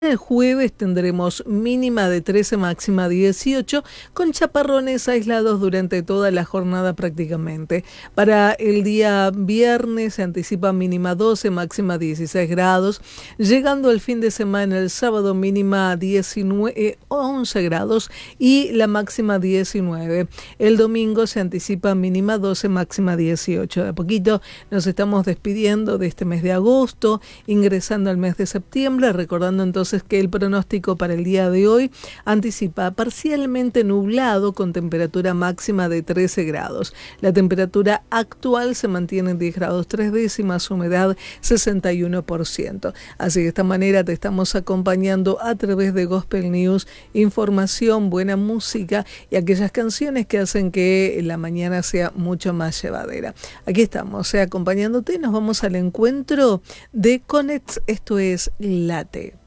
El jueves tendremos mínima de 13, máxima 18, con chaparrones aislados durante toda la jornada prácticamente. Para el día viernes se anticipa mínima 12, máxima 16 grados, llegando el fin de semana el sábado mínima 11 grados y la máxima 19. El domingo se anticipa mínima 12, máxima 18. De a poquito nos estamos despidiendo de este mes de agosto, ingresando al mes de septiembre, recordando entonces que el pronóstico para el día de hoy anticipa parcialmente nublado con temperatura máxima de 13 grados. La temperatura actual se mantiene en 10 grados 3 décimas, humedad 61%. Así que de esta manera te estamos acompañando a través de Gospel News, información, buena música y aquellas canciones que hacen que la mañana sea mucho más llevadera. Aquí estamos, acompañándote. Nos vamos al encuentro de Connect. Esto es Late.